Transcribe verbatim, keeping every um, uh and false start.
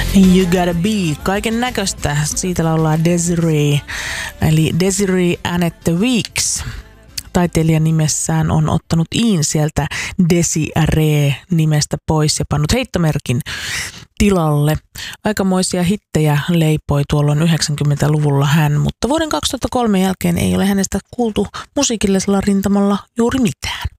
You Gotta Be, kaiken näköistä. Siitä laulaa Desiree, eli Desiree Annette Weeks. Taiteilijan nimessään on ottanut iin sieltä Desiree-nimestä pois ja pannut heittomerkin tilalle. Aikamoisia hittejä leipoi tuolloin yhdeksänkymmentäluvulla hän, mutta vuoden kaksituhattakolme jälkeen ei ole hänestä kuultu musiikillisella rintamalla juuri mitään.